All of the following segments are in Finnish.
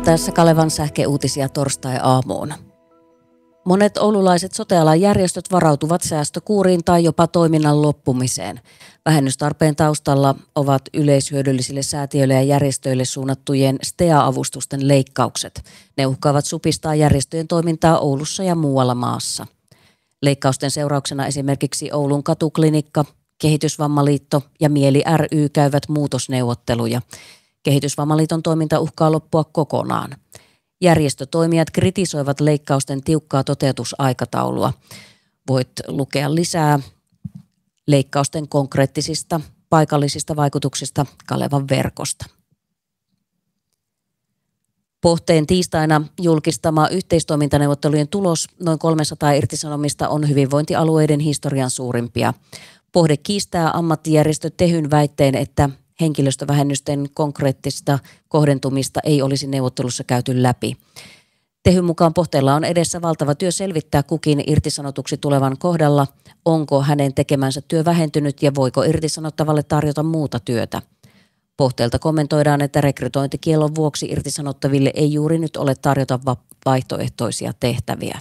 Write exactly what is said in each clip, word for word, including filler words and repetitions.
Tässä Kalevan sähkeuutisia torstai-aamuun. Monet oululaiset sote-alan järjestöt varautuvat säästökuuriin tai jopa toiminnan loppumiseen. Vähennystarpeen taustalla ovat yleishyödyllisille säätiöille ja järjestöille suunnattujen S T E A-avustusten leikkaukset. Ne uhkaavat supistaa järjestöjen toimintaa Oulussa ja muualla maassa. Leikkausten seurauksena esimerkiksi Oulun katuklinikka, Kehitysvammaliitto ja Mieli ry käyvät muutosneuvotteluja. Kehitysvammaliiton toiminta uhkaa loppua kokonaan. Järjestötoimijat kritisoivat leikkausten tiukkaa toteutusaikataulua. Voit lukea lisää leikkausten konkreettisista paikallisista vaikutuksista Kalevan verkosta. Pohteen tiistaina julkistama yhteistoimintaneuvottelujen tulos, noin kolmesataa irtisanomista, on hyvinvointialueiden historian suurimpia. Pohde kiistää ammattijärjestö Tehyn väitteen, että henkilöstövähennysten konkreettista kohdentumista ei olisi neuvottelussa käyty läpi. Tehyn mukaan Pohteella on edessä valtava työ selvittää kukin irtisanotuksi tulevan kohdalla, onko hänen tekemänsä työ vähentynyt ja voiko irtisanottavalle tarjota muuta työtä. Pohteelta kommentoidaan, että rekrytointikiellon vuoksi irtisanottaville ei juuri nyt ole tarjota vaihtoehtoisia tehtäviä.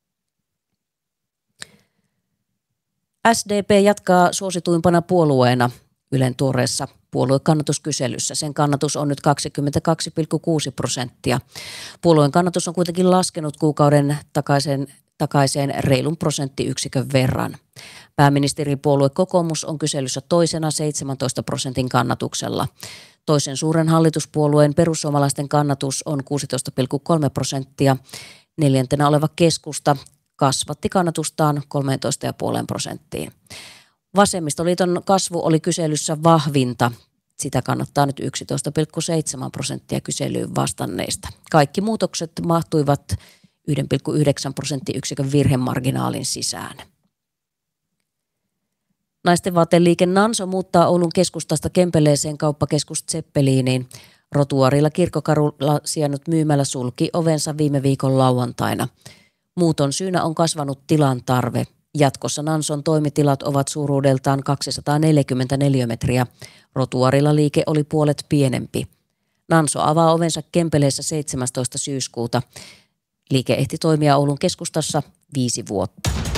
S D P jatkaa suosituimpana puolueena Ylen tuoreessa puoluekannatuskyselyssä. Sen kannatus on nyt kaksikymmentäkaksi pilkku kuusi prosenttia. Puolueen kannatus on kuitenkin laskenut kuukauden takaisin, takaiseen reilun prosenttiyksikön verran. Pääministeripuolue Kokoomus on kyselyssä toisena seitsemäntoista prosentin kannatuksella. Toisen suuren hallituspuolueen perussuomalaisten kannatus on kuusitoista pilkku kolme prosenttia. Neljäntenä oleva Keskusta kasvatti kannatustaan kolmetoista pilkku viisi prosenttiin. Vasemmistoliiton kasvu oli kyselyssä vahvinta. Sitä kannattaa nyt yksitoista pilkku seitsemän prosenttia kyselyyn vastanneista. Kaikki muutokset mahtuivat yksi pilkku yhdeksän prosenttiyksikön virhemarginaalin sisään. Naisten vaateliike Nanso muuttaa Oulun keskustasta Kempeleeseen kauppakeskus Zeppeliniin. Rotuarilla Kirkkokadulla sijainnut myymällä sulki ovensa viime viikon lauantaina. Muuton syynä on kasvanut tilan tarve. Jatkossa Nanson toimitilat ovat suuruudeltaan kaksisataaneljäkymmentä neliömetriä. Rotuarilla liike oli puolet pienempi. Nanso avaa ovensa Kempeleessä seitsemästoista syyskuuta. Liike ehti toimia Oulun keskustassa viisi vuotta.